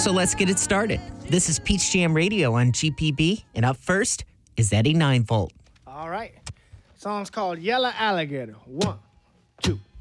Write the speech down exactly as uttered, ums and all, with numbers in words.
So let's get it started. This is Peach Jam Radio on G P B, and up first is Eddie Nine Volt. All right. Song's called Yellow Alligator. One, two.